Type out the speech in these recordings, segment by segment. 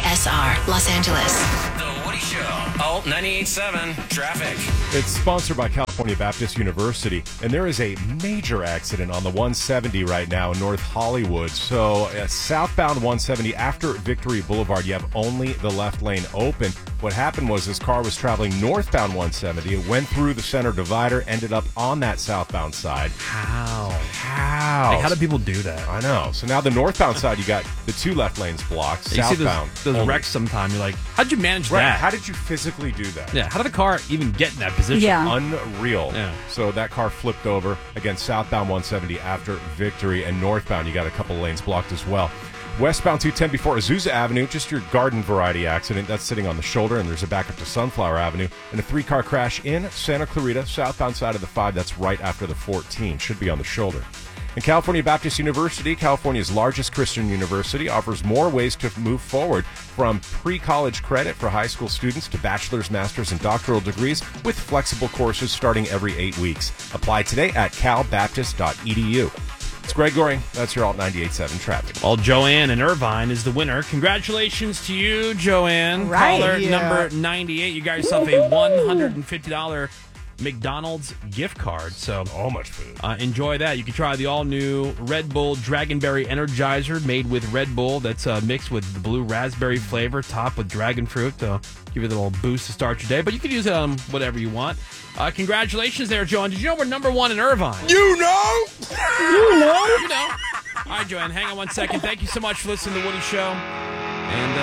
KISR, Los Angeles. The Woody Show. Oh, 98.7 traffic. It's sponsored by California Baptist University, and there is a major accident on the 170 right now in North Hollywood. So southbound 170 after Victory Boulevard, you have only the left lane open. What happened was this car was traveling northbound 170. It went through the center divider, ended up on that southbound side. How? How? Like, how do people do that? I know. So now the northbound side, you got the two left lanes blocked. You Southbound. see those wrecks sometime. You're like, how'd you manage Right. that? How did you physically do that? Yeah, how did the car even get in that position? Yeah. Unreal. Yeah. So that car flipped over. Again, southbound 170 after Victory, and northbound you got a couple lanes blocked as well. Westbound 210 before Azusa Avenue, just your garden variety accident. That's sitting on the shoulder, and there's a backup to Sunflower Avenue. And a three-car crash in Santa Clarita, southbound side of the 5. That's right after the 14. Should be on the shoulder. And California Baptist University, California's largest Christian university, offers more ways to move forward, from pre-college credit for high school students to bachelor's, master's, and doctoral degrees with flexible courses starting every 8 weeks. Apply today at calbaptist.edu. It's Greg Goring. That's your Alt 98.7 traffic. Well, Joanne in Irvine is the winner. Congratulations to you, Joanne. Right. Caller number 98. You got yourself a $150 McDonald's gift card. So Much food. enjoy that. You can try the all-new Red Bull Dragonberry Energizer made with Red Bull. That's mixed with the blue raspberry flavor, topped with dragon fruit. To give you a little boost to start your day. But you can use it on whatever you want. Congratulations there, Joanne. Did you know we're number one in Irvine? You know? You know. All right, Joanne, hang on one second. Thank you so much for listening to the Woody Show. And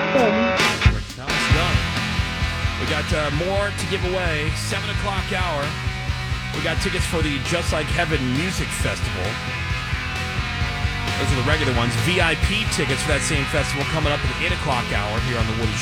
now it's done. We got more to give away. 7 o'clock hour. We got tickets for the Just Like Heaven Music Festival. Those are the regular ones. VIP tickets for that same festival coming up at the 8 o'clock hour here on the Woody Show.